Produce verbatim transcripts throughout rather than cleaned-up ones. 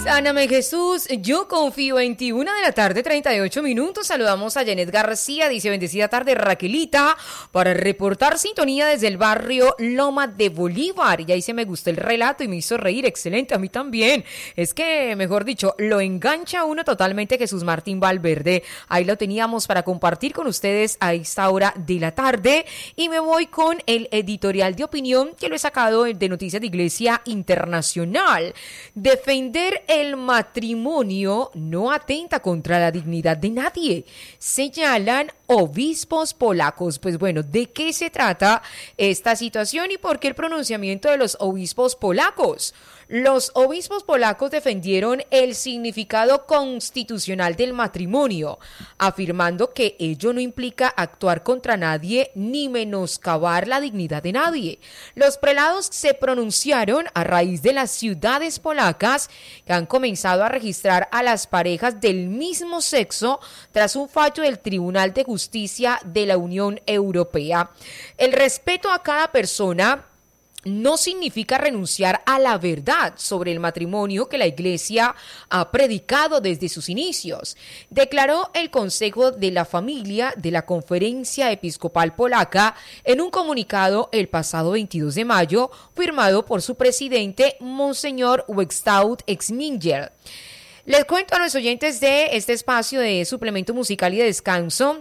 Sáname Jesús, yo confío en ti. Una de la tarde, treinta y ocho minutos. Saludamos a Janet García, dice bendecida tarde Raquelita, para reportar sintonía desde el barrio Loma de Bolívar. Y ahí se me gustó el relato y me hizo reír, excelente, a mí también. Es que, mejor dicho, lo engancha uno totalmente Jesús Martín Valverde. Ahí lo teníamos para compartir con ustedes a esta hora de la tarde. Y me voy con el editorial de opinión que lo he sacado de Noticias de Iglesia Internacional. Defender el matrimonio no atenta contra la dignidad de nadie, señalan obispos polacos. Pues bueno, ¿de qué se trata esta situación y por qué el pronunciamiento de los obispos polacos? Los obispos polacos defendieron el significado constitucional del matrimonio, afirmando que ello no implica actuar contra nadie ni menoscabar la dignidad de nadie. Los prelados se pronunciaron a raíz de las ciudades polacas que han comenzado a registrar a las parejas del mismo sexo tras un fallo del Tribunal de Justicia de la Unión Europea. El respeto a cada persona no significa renunciar a la verdad sobre el matrimonio que la Iglesia ha predicado desde sus inicios, declaró el Consejo de la Familia de la Conferencia Episcopal Polaca en un comunicado el pasado veintidós de mayo, firmado por su presidente, Monseñor Wextaut Exminger. Les cuento a los oyentes de este espacio de suplemento musical y de descanso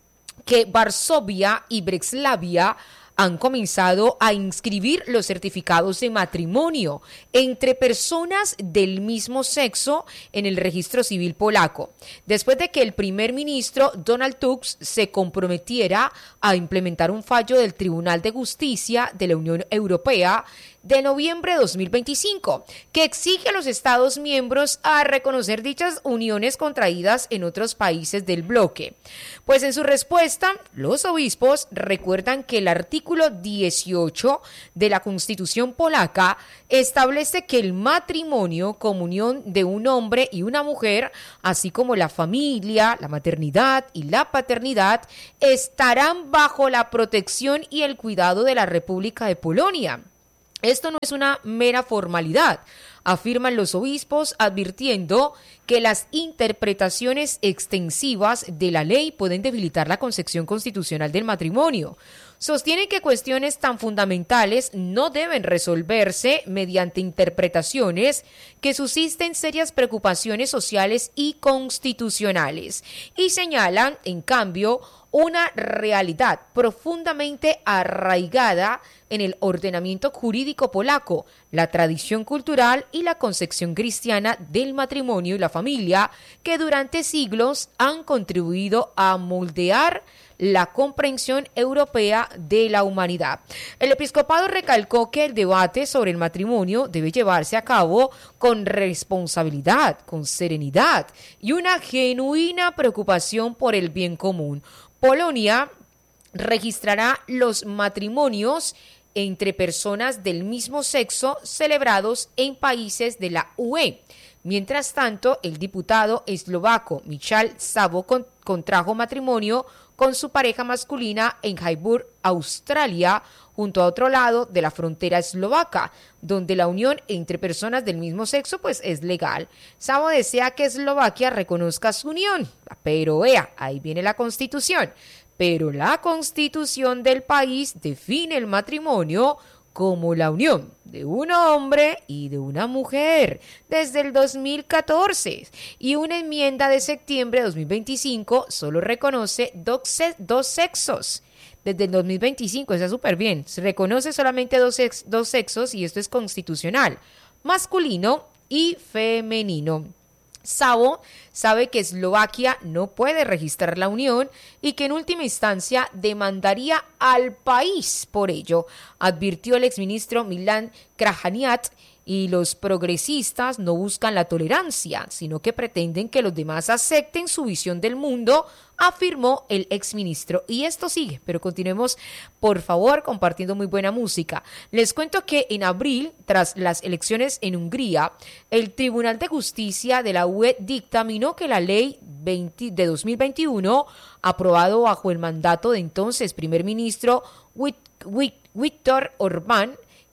que Varsovia y Breslavia han comenzado a inscribir los certificados de matrimonio entre personas del mismo sexo en el registro civil polaco, después de que el primer ministro Donald Tusk se comprometiera a implementar un fallo del Tribunal de Justicia de la Unión Europea de noviembre de dos mil veinticinco, que exige a los Estados miembros a reconocer dichas uniones contraídas en otros países del bloque. Pues en su respuesta, los obispos recuerdan que el artículo dieciocho de la Constitución polaca establece que el matrimonio, comunión de un hombre y una mujer, así como la familia, la maternidad y la paternidad, estarán bajo la protección y el cuidado de la República de Polonia. Esto no es una mera formalidad, afirman los obispos, advirtiendo que las interpretaciones extensivas de la ley pueden debilitar la concepción constitucional del matrimonio. Sostienen que cuestiones tan fundamentales no deben resolverse mediante interpretaciones que susciten serias preocupaciones sociales y constitucionales, y señalan, en cambio, una realidad profundamente arraigada en el ordenamiento jurídico polaco, la tradición cultural y la concepción cristiana del matrimonio y la familia, que durante siglos han contribuido a moldear la comprensión europea de la humanidad. El episcopado recalcó que el debate sobre el matrimonio debe llevarse a cabo con responsabilidad, con serenidad y una genuina preocupación por el bien común. Polonia registrará los matrimonios entre personas del mismo sexo celebrados en países de la U E. Mientras tanto, el diputado eslovaco Michal Szabo contrajo matrimonio con su pareja masculina en Highbury, Australia, junto a otro lado de la frontera eslovaca, donde la unión entre personas del mismo sexo pues es legal. Szabo desea que Eslovaquia reconozca su unión, pero vea, ahí viene la Constitución. Pero la Constitución del país define el matrimonio como la unión de un hombre y de una mujer desde el dos mil catorce, y una enmienda de septiembre de dos mil veinticinco solo reconoce dos, dos sexos. Desde el dos mil veinticinco, está súper bien, se reconoce solamente dos, sex, dos sexos, y esto es constitucional, masculino y femenino. Szabo sabe que Eslovaquia no puede registrar la unión y que en última instancia demandaría al país por ello, advirtió el exministro Milan Krajaniak. Y los progresistas no buscan la tolerancia, sino que pretenden que los demás acepten su visión del mundo, afirmó el exministro. Y esto sigue, pero continuemos, por favor, compartiendo muy buena música. Les cuento que en abril, tras las elecciones en Hungría, el Tribunal de Justicia de la U E dictaminó que la ley veinte de dos mil veintiuno, aprobado bajo el mandato de entonces primer ministro Viktor Orbán,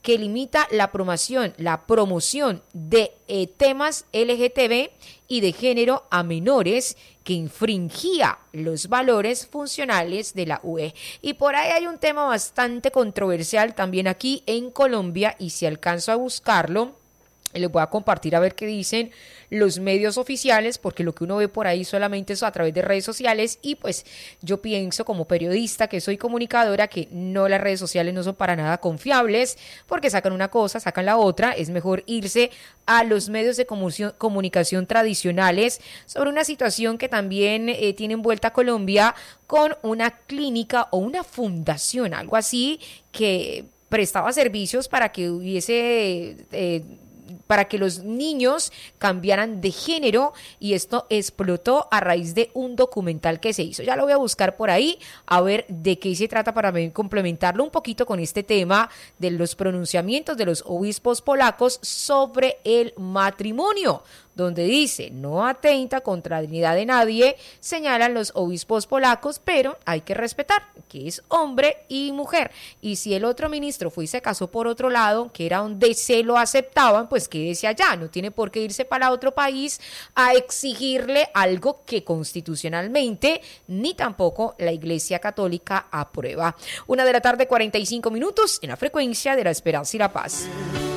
que limita la promoción, la promoción de eh, temas L G T B y de género a menores, que infringía los valores funcionales de la U E. Y por ahí hay un tema bastante controversial también aquí en Colombia, y si alcanzo a buscarlo, les voy a compartir a ver qué dicen los medios oficiales, porque lo que uno ve por ahí solamente es a través de redes sociales, y pues yo pienso como periodista que soy comunicadora que no, las redes sociales no son para nada confiables, porque sacan una cosa, sacan la otra. Es mejor irse a los medios de comunicación tradicionales sobre una situación que también eh, tiene envuelta a Colombia con una clínica o una fundación, algo así, que prestaba servicios para que hubiese... Eh, para que los niños cambiaran de género, y esto explotó a raíz de un documental que se hizo. Ya lo voy a buscar por ahí a ver de qué se trata para complementarlo un poquito con este tema de los pronunciamientos de los obispos polacos sobre el matrimonio, donde dice no atenta contra la dignidad de nadie, señalan los obispos polacos, pero hay que respetar que es hombre y mujer, y si el otro ministro fue y se casó por otro lado, que era donde se lo aceptaban, pues quédese allá, no tiene por qué irse para otro país a exigirle algo que constitucionalmente ni tampoco la Iglesia Católica aprueba. Una de la tarde, cuarenta y cinco minutos, en la frecuencia de la esperanza y la paz.